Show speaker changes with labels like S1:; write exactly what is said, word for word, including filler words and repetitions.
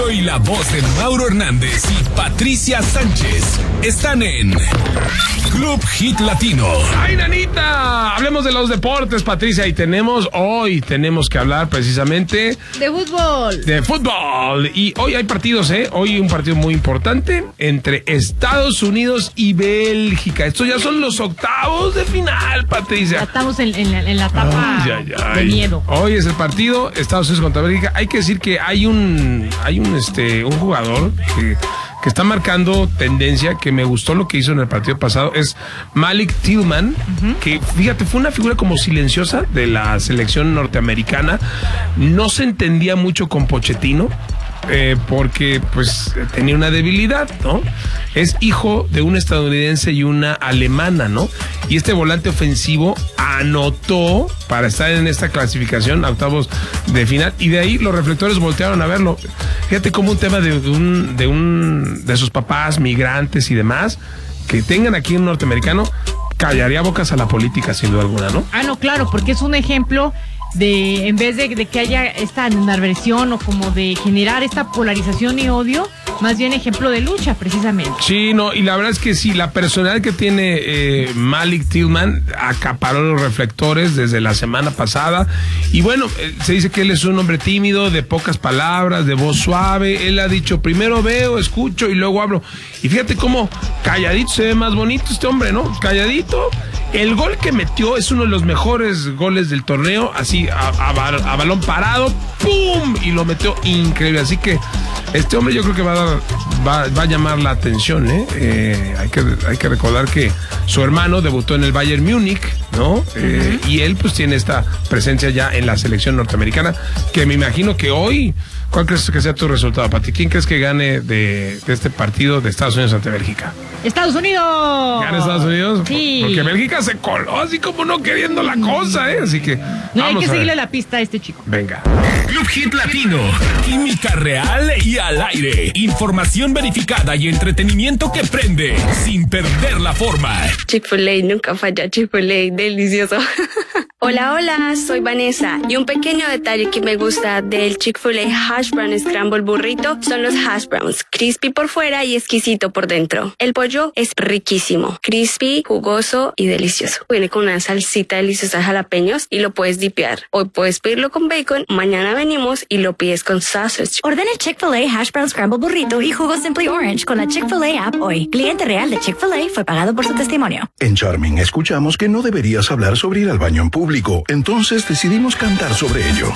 S1: Ritmo y la voz de Mauro Hernández y Patricia Sánchez están en Club Hit Latino.
S2: ¡Ay, nanita! Hablemos de los deportes, Patricia. Y tenemos, hoy tenemos que hablar precisamente...
S3: De fútbol.
S2: De fútbol. Y hoy hay partidos, ¿eh? Hoy un partido muy importante entre Estados Unidos y Bélgica. Estos ya son los octavos de final, Patricia.
S3: Ya estamos en, en, la, en la etapa ay, ay, ay. de miedo.
S2: Hoy es el partido Estados Unidos contra Bélgica. Hay que decir que hay un, hay un, este, un jugador que... que está marcando tendencia, que me gustó lo que hizo en el partido pasado, es Malik Tillman, uh-huh. que fíjate, fue una figura como silenciosa de la selección norteamericana, no se entendía mucho con Pochettino, eh, porque pues tenía una debilidad, ¿no? Es hijo de un estadounidense y una alemana, ¿no? Y este volante ofensivo anotó para estar en esta clasificación a octavos de final, y de ahí los reflectores voltearon a verlo. Fíjate cómo un tema de, de un de un de sus papás migrantes y demás que tengan aquí un norteamericano callaría bocas a la política sin duda alguna, ¿no?
S3: Ah, no, claro, porque es un ejemplo de, en vez de, de que haya esta aversión o como de generar esta polarización y odio, más bien ejemplo de lucha, precisamente.
S2: Sí, no, y la verdad es que sí, la personalidad que tiene eh, Malik Tillman acaparó los reflectores desde la semana pasada. Y bueno, eh, se dice que él es un hombre tímido, de pocas palabras, de voz suave. Él ha dicho, primero veo, escucho y luego hablo. Y fíjate cómo calladito se ve más bonito este hombre, ¿no? Calladito. El gol que metió es uno de los mejores goles del torneo, así a, a, a balón parado, ¡pum! Y lo metió increíble. Así que este hombre yo creo que va a dar, va, va a llamar la atención, ¿eh? Eh, hay que, hay que recordar que su hermano debutó en el Bayern Múnich, ¿no? Eh, uh-huh. Y él pues tiene esta presencia ya en la selección norteamericana, que me imagino que hoy, ¿cuál crees que sea tu resultado, Pati? ¿Quién crees que gane de, de este partido de Estados Unidos ante Bélgica?
S3: ¡Estados Unidos!
S2: ¿Gana Estados Unidos?
S3: Sí.
S2: Porque Bélgica se coló así como no queriendo la cosa, ¿eh? Así que
S3: no, hay que seguirle la pista a este chico.
S2: Venga.
S1: Club Hit Latino. Química real y al aire. Información verificada y entretenimiento que prende sin perder la forma.
S4: Chick-fil-A nunca falla. Chick-fil-A, delicioso. Hola, hola, soy Vanessa. Y un pequeño detalle que me gusta del Chick-fil-A Hash Brown Scramble Burrito son los hash browns. Crispy por fuera y exquisito por dentro. El pollo es riquísimo. Crispy, jugoso y delicioso. Viene con una salsita deliciosa de jalapeños y lo puedes dipear. Hoy puedes pedirlo con bacon, mañana venimos y lo pides con sausage.
S5: Ordena el Chick-fil-A Hash Brown Scramble Burrito y jugo Simply Orange con la Chick-fil-A app hoy. Cliente real de Chick-fil-A fue pagado por su testimonio.
S6: En Charming escuchamos que no deberías hablar sobre ir al baño en público. Entonces decidimos cantar sobre ello.